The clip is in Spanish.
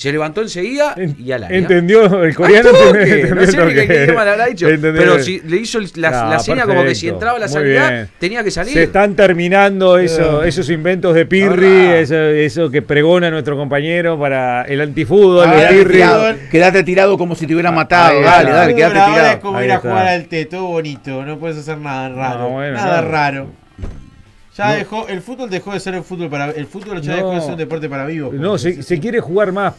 Se levantó enseguida y al área. Entendió, el coreano entendió no sé ni qué idioma le habrá dicho. Entendió. Pero si le hizo la seña como que si entraba la salida, tenía que salir. Se están terminando esos inventos de Pirri, eso que pregona nuestro compañero para el antifútbol. Quédate tirado como si te hubiera matado. Dale, quédate tirado. Ahora es como ir a jugar al té, todo bonito. No puedes hacer nada raro. Nada raro. Ya el fútbol dejó de ser el fútbol ya dejó de ser un deporte para vivos. No, se quiere jugar más.